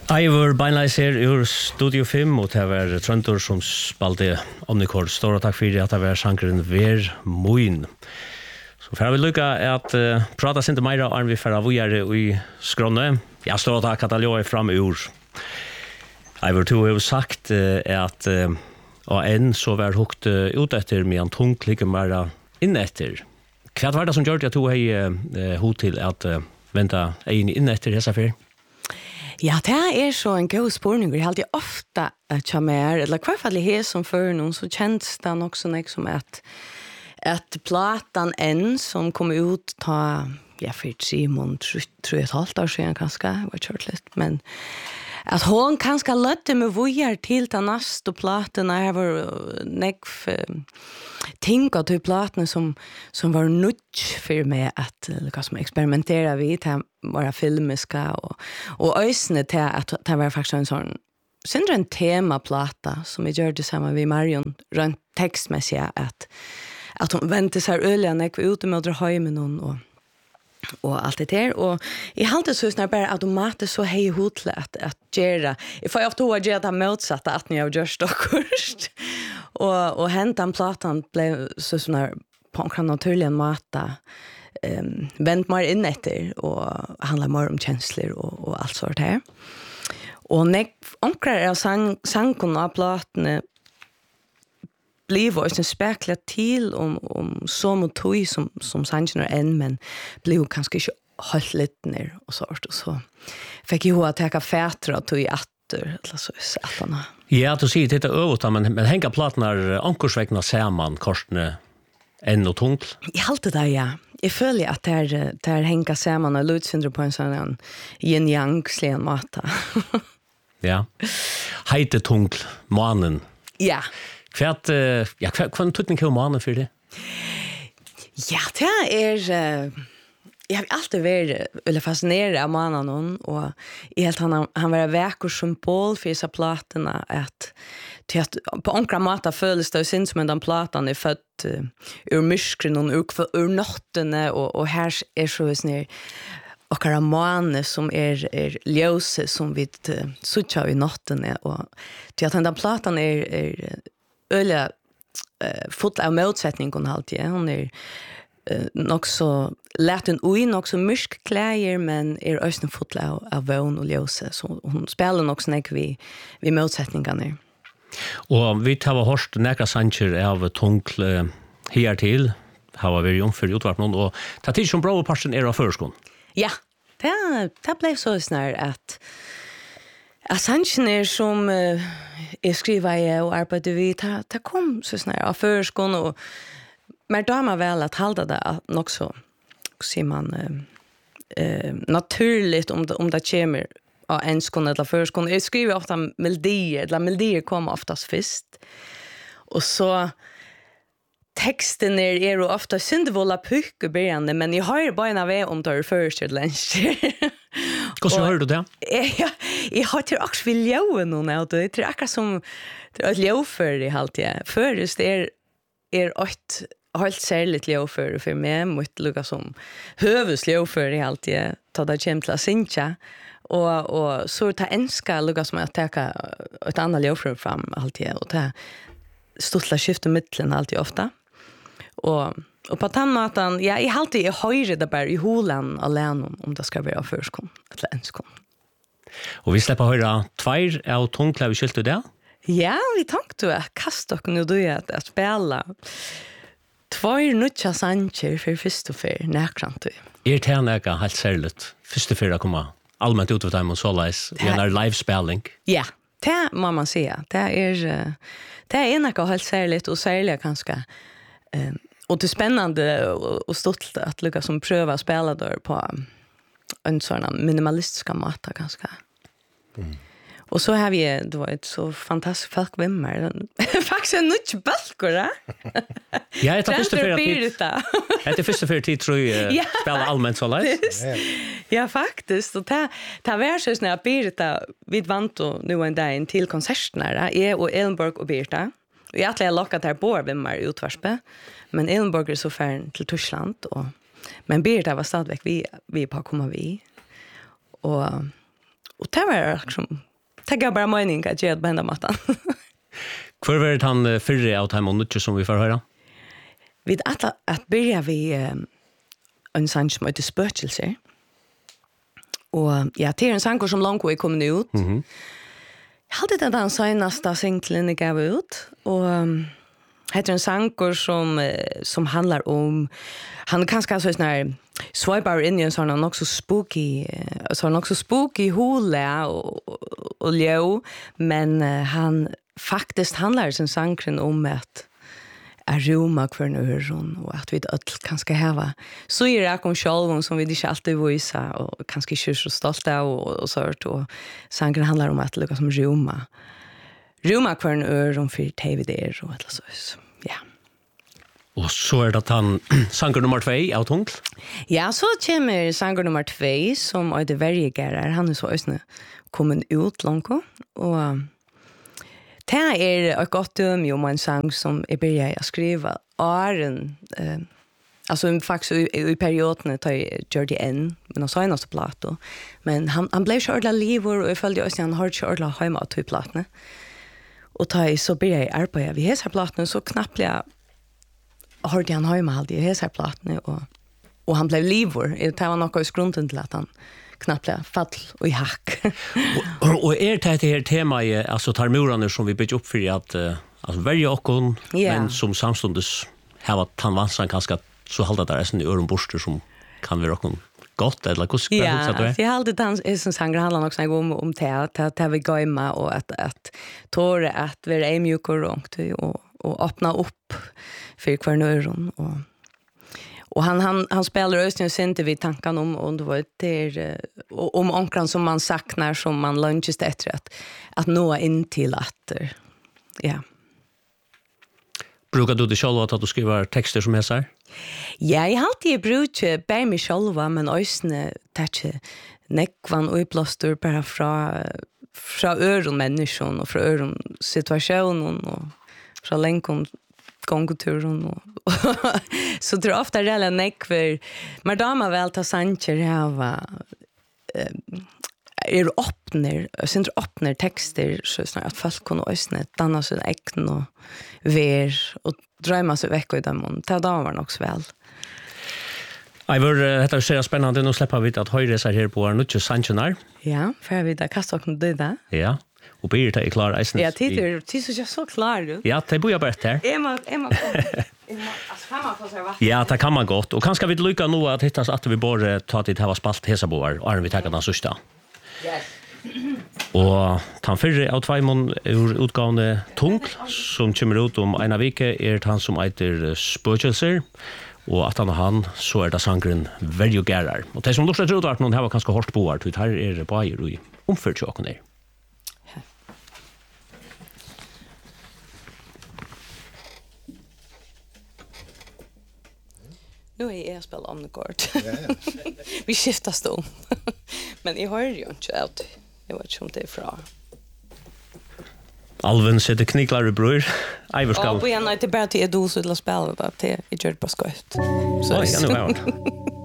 Ivor beinleis her ur Studio 5, og det var Trøndur som spalte Omnicord. Stora takk for at det var sangren Ver Moin. Så for jeg vil lykke at prata sinte meira arm vi færre vujere i skronne. Ja, stora takk at jeg lå fram ur. Ivor, du har jo sagt at og enn så var hukt ut etter med en tung like mer inn etter. Hva var det som gjør at du har hod til at vente inn etter hessa fyr? Ja, det så en god spårning. Jeg har alltid ofta at jeg mer, eller hva fall jeg som før noen, så kjennes det nok sånn som at platan enn som kom ut ta, for Simon, tror jeg et halvt år siden kanskje, jeg var kjørt litt, men at hon kanskje løtte med vujer til ta nast og platene, jeg var nekv ting av de platene som var nødt for meg at liksom, eksperimentere vi til våre filmiske og øysene til at det var faktisk en sånn synder en temaplata som jeg gjør det sammen med Marion rent tekstmessig at hun ventet seg øyelig nekv ute med å dra høy med noen og allt det där och I halt så snart bara automatiskt så hej hotle att göra. Jag får ofta att göra det motsatta att ni har gjort stockurst. Och hänt den platan blev så såna på en naturlig mata vänt mer in efter och handlar mer om känslor och allt sånt här. Och när onklar sångkon av platan blev också en spekla till om så mot tog som sanjner än men blev kanske inte helt lite ner och så fick ju att ta fätra tog i åter eller så sättarna. Ja, du säger det över men hänga platnar ankorsvägna ser man korsne än och tungt. I allt det där ja. Jag följer att där hänga ser man och lutsindra på en sån yin yang slen mata. Ja. Heite tungt mannen. Ja. Kvart kvant tutning kom mannen för det. Ja, det jag har alltid varit eller fascinerad av mannen och helt han var en vacker symbol för dessa plattorna att på ankra mata føles det syns som den platan född ur myskren och ur natten och här så snär och karamane som ljose som vi sucha i natten och till att den platan öliga fot av motsättning kon alltid hon nog så lätten oj nog så mysk kläder men ösnen fot av vån och ljose så hon spelar nog snäck vi motsättningarna och vi tar hörst näkra sanger av tunkl här till har vi ju för utvart någon och ta tid som bra passion av förskon. Ja, det blev så snär att sangen som jag skriver och arbetar vi ta kom så snär av förskon och men då man väl att hålla det nog så ser man naturligt om det kommer av en skon eller förskon. Jag skriver ofta melodier kommer oftast först. Och så texten är ofta syndevolla puck börjande men jag har bara en av om det först eller lunch. Hur hör du det? Jag har till också vill jag någon och det är akkurat som det är ett lov för i allt jag. Först är ett helt särskilt lov för mig mot lugga som hövudslov för i allt jag tar det hem till Sincha och så ta enska lugga som att ta ett annat lov för fram allt jag och ta stotla skifta mitten alltid ofta. Och på den maten, ja, jag alltid höjre det bara i holan alene om det ska vara förskon eller enskon. Och vi släpper höra tvär av tungkläv i skyltet där? Ja, vi tänkte att kasta och nu då att spela tvär nutcha sanger för först och för näkrant. Det här näka helt särskilt. Först och för att komma allmänt ut av dem och så läs i en live-spelning. Ja, det må man säga. Det är näka helt särskilt och särskilt ganska och det är spännande och stolt att lyckas som pröva spela där på en sån minimalistiska mata ganska. Och så har vi det var ett så fantastiskt folkvimmar. Faktiskt en nytt balkor, va? Ja, det är första för tid. Det är första för tid tror jag spela allmänt så lätt. Ja, faktiskt. Och det var så när Birta vid vant och nu en dag in till konserterna. Jag och Ellenborg och Birta. Och jag har lockat här på vimmar utvarspe. Men Ellenborg är så färd till Tyskland men Birta var stadigväck vi på komma vi. Och Och det var liksom tänker bara mening att ge på ända mattan. Kvar var det han förre av time och som vi får höra. Vi att börja vi en sång som heter Spökelser. Och ja, det är en sång som långt är kommit ut. Jag hade den senaste singeln jag gav ut och heter en sång som handlar om han kanske så här swipar in i en sån också spooky hula och leo men han faktiskt handlar sin sång om att aroma för nöron och att vi öll kanske häva så är det om själva som vi inte alltid visa och kanske inte så stolta och sånt och sången handlar om att lyckas som roma för nöron för tv där och alla så ja. Och så är det han sånger nummer 2 av Tungl. Ja, så kommer sånger nummer 2 som är det varje han är så ösne kommer ut långt och det är ett gott döme om en sång som jag började skriva åren, alltså faktiskt i perioden tar jag gör det än, men han sa en av plato. Men han blev så ordentligt livor och jag följde också han har så ordentligt hemma att ta plattorna. Och så började jag arbeta vid hela plattorna så knappt jag hörde han hemma alltid i hela plattorna och han blev livor. Det var något i skrunden till att han knappt fall och i hack. Och det här tema är alltså tarmurarna som vi bygger upp för att alltså välja okon men som samstundes har att han vansan ganska så hålla där sen i öronborster som kan vi okon gott eller hur ska det? Ja, jag hade dans är som sånger handlar också om att vi gamla och att tåra att vara mjukare och öppna upp för kvarnöron och han spelar östens inte vid tanken om det var det om onkran som man saknar som man lunches efter att nå in till att ja. Brukar du det själv att du skriver texter som häsar? Ja, jag har alltid brukt bei mig själva men östne touch neckvan och plåster bara från öron människan och från öron situationen och från länkon gångturen och så tror ofta det nekver madama väl ta sancher här öppnar texter så snart att folk kan ösna danna sin egen och ver och drömma sig veckor i den mån. Det var nog så väl. Detta är så spännande. Nu släpper vi att höra sig här på Nuccio Sanchenar. Ja, för vi där kastar och det. Ja. Och Birgitta är klar. Ja, det är så klar du. Ja, det börjar bara här. Ja, det kan man gott. Och kanske vi lycka nu att hittas att vi bara tar till det här spalt hesaboar och vi tar den sista. Yes. Och han förre av tvåmon utgående Tungl som kommer ut om en vecka är han som heter Spökelser. Och att han så är det sangren Very Garar. Och det som lustar tror att någon här var ganska hårt på att här är det bara i omförtjocken där. Nu är jag spelar om the court. Vi skiftas då. Men jag hör ju inte att jag vet inte om det är bra. Alvin sitter kniklar i bror. Ivor skal. Och jag är inte bara till att du så spela det. Jag gör det på skott. Så ja, nu var det.